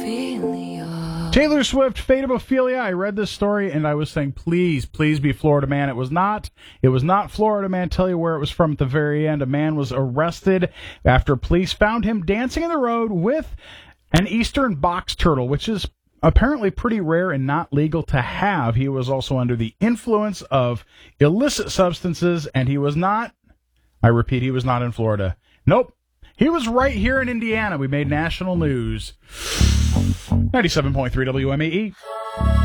Taylor Swift, Fate of Ophelia. I read this story and I was saying, please be Florida Man. It was not. It was not Florida Man. Tell you where it was from at the very end. A man was arrested after police found him dancing in the road with an eastern box turtle, which is apparently pretty rare and not legal to have. He was also under the influence of illicit substances, and he was not, I repeat, he was not in Florida. Nope. He was right here in Indiana. We made national news. 97.3 WMAE.